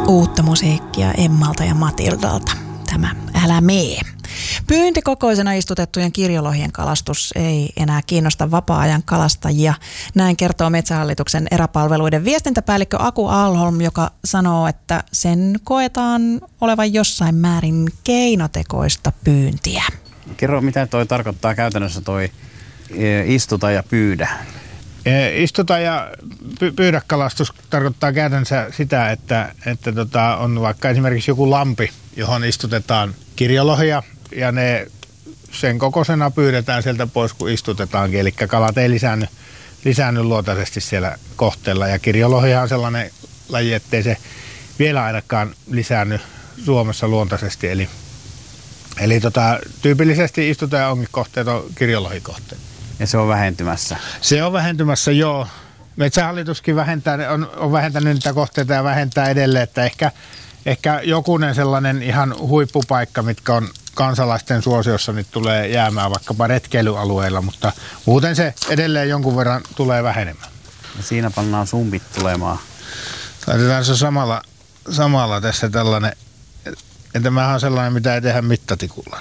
Uutta musiikkia Emmalta ja Matildalta. Tämä Älä mee. Pyyntikokoisena istutettujen kirjolohien kalastus ei enää kiinnosta vapaa-ajan kalastajia. Näin kertoo Metsähallituksen eräpalveluiden viestintäpäällikkö Aku Alholm, joka sanoo, että sen koetaan olevan jossain määrin keinotekoista pyyntiä. Kerro, mitä toi tarkoittaa käytännössä toi istuta ja pyydä? Istuta ja pyydä kalastus tarkoittaa käytännössä sitä, että on vaikka esimerkiksi joku lampi, johon istutetaan kirjolohia ja ne sen kokoisena pyydetään sieltä pois, kun istutetaankin. Eli kalat ei lisäänny luontaisesti siellä kohteella. Ja kirjolohihan on sellainen laji, ettei se vielä ainakaan lisäänny Suomessa luontaisesti. Eli tyypillisesti istuta- ja ongikohteet on kirjolohikohteet. Ja se on vähentymässä? Se on vähentymässä, joo. Metsähallituskin on vähentänyt niitä kohteita ja vähentää edelleen, että ehkä jokunen sellainen ihan huippupaikka, mitkä on kansalaisten suosiossa, niin tulee jäämään vaikkapa retkeilyalueilla, mutta muuten se edelleen jonkun verran tulee vähenemään. Ja siinä pannaan sumpit tulemaan. Laitetaan se samalla tässä tällainen, ja tämähän on sellainen, mitä ei tehdä mittatikulla.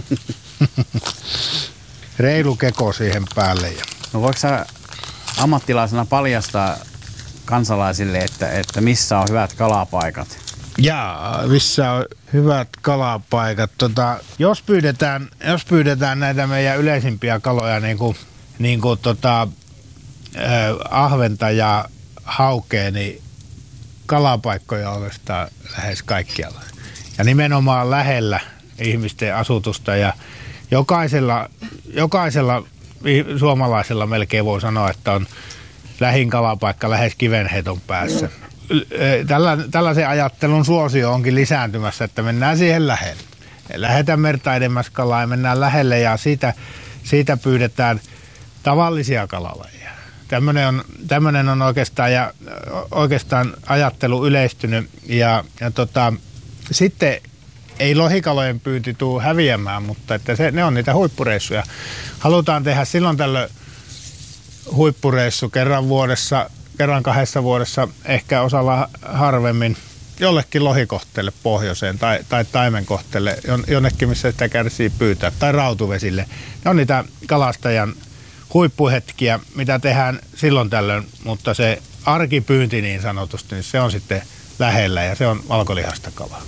Reilu keko siihen päälle. No voiko sä ammattilaisena paljastaa kansalaisille, että missä on hyvät kalapaikat? Jaa, missä on hyvät kalapaikat. Jos pyydetään näitä meidän yleisimpiä kaloja, niin kuin ahventa ja haukea, niin kalapaikkoja on oikeastaan lähes kaikkialla. Ja nimenomaan lähellä ihmisten asutusta ja jokaisella suomalaisella melkein voi sanoa, että on lähin kalapaikka lähes kivenheiton päässä. Tällaisen ajattelun suosio onkin lisääntymässä, että mennään siihen lähelle. Lähdetään merta edemmäs kalaa ja mennään lähelle ja siitä pyydetään tavallisia kalalajeja. Tämmöinen on oikeastaan ajattelu yleistynyt ja sitten ei lohikalojen pyynti tule häviämään, mutta että ne on niitä huippureissuja. Halutaan tehdä silloin tällöin huippureissu kerran vuodessa, kerran 2 vuodessa, ehkä osalla harvemmin jollekin lohikohteelle pohjoiseen tai taimenkohteelle, jonnekin missä sitä kärsii pyytää, tai rautuvesille. Ne on niitä kalastajan huippuhetkiä, mitä tehdään silloin tällöin, mutta se arkipyynti niin sanotusti, niin se on sitten lähellä ja se on valkolihasta kalaa.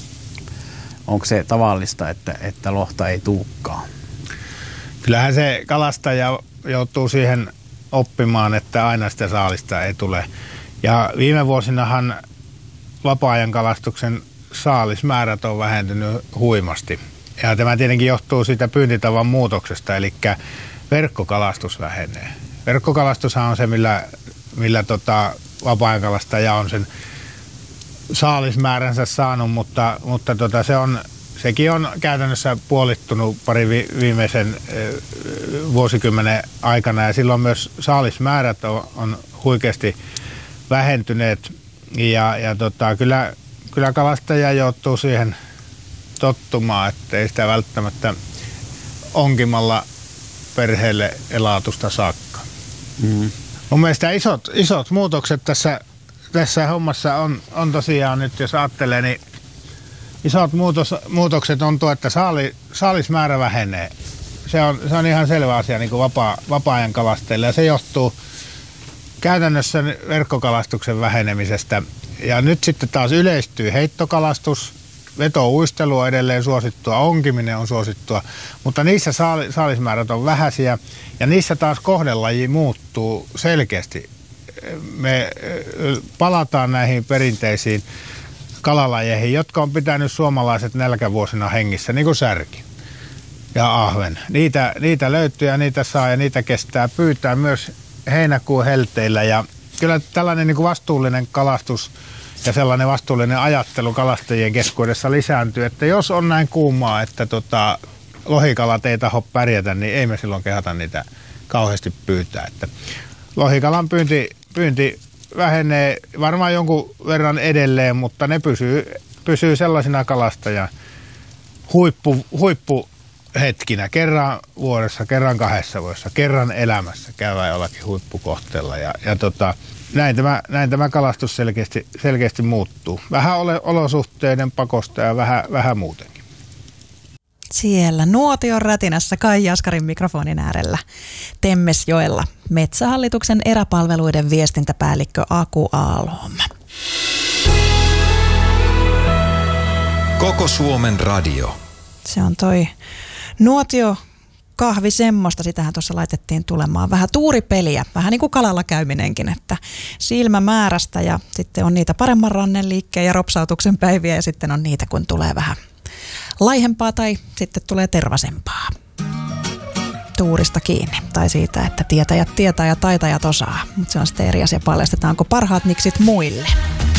Onko se tavallista, että lohta ei tulekaan? Kyllähän se kalastaja joutuu siihen oppimaan, että aina sitä saalista ei tule. Ja viime vuosinahan vapaa-ajan kalastuksen saalismäärät on vähentynyt huimasti. Ja tämä tietenkin johtuu siitä pyyntitavan muutoksesta, eli verkkokalastus vähenee. Verkkokalastushan on se, millä vapaa-ajan kalastaja on sen saalismääränsä saanut, mutta sekin on käytännössä puolittunut viimeisen vuosikymmenen aikana ja silloin myös saalismäärät on huikeasti vähentyneet ja kyllä kalastaja joutuu siihen tottumaan, ettei sitä välttämättä onkimalla perheelle elatusta saakka. Mm. Mun mielestä isot muutokset tässä hommassa on tosiaan nyt, jos ajattelee, niin isot muutokset on tuo, että saalismäärä vähenee. Se on ihan selvä asia niin kuin vapaa-ajan kalastajille ja se johtuu käytännössä verkkokalastuksen vähenemisestä. Ja nyt sitten taas yleistyy heittokalastus, vetouistelu on edelleen suosittua, onkiminen on suosittua, mutta niissä saalismäärät on vähäisiä ja niissä taas kohdelaji muuttuu selkeästi. Me palataan näihin perinteisiin kalalajeihin, jotka on pitänyt suomalaiset nälkävuosina hengissä, niin kuin särki ja ahven. Niitä löytyy ja niitä saa ja niitä kestää pyytää myös heinäkuun helteillä. Ja kyllä tällainen niin kuin vastuullinen kalastus ja sellainen vastuullinen ajattelu kalastajien keskuudessa lisääntyy, että jos on näin kuumaa, että lohikalat ei taho pärjätä, niin ei me silloin kehata niitä kauheasti pyytää. Että lohikalan pyynti vähenee varmaan jonkun verran edelleen, mutta ne pysyy sellaisina kalastajan huippuhetkinä. Kerran vuodessa, kerran 2 vuodessa, kerran elämässä käydään jollakin huippukohteella. näin tämä kalastus selkeästi muuttuu. Vähän olosuhteiden pakosta ja vähän muutenkin. Siellä nuotion rätinässä Kai Jaskarin mikrofonin äärellä Temmesjoella Metsähallituksen eräpalveluiden viestintäpäällikkö Aku Alholm. Koko Suomen radio. Se on toi nuotio kahvi semmoista, sitähän tuossa laitettiin tulemaan. Vähän tuuripeliä, vähän niin kuin kalalla käyminenkin, että silmämäärästä ja sitten on niitä paremman rannen liikkeen ja ropsautuksen päiviä ja sitten on niitä, kun tulee vähän laihempaa tai sitten tulee tervasempaa. Tuurista kiinni tai siitä, että tietäjät tietää ja taitajat osaa, mutta se on sitten eri asia, paljastetaanko parhaat niksit muille.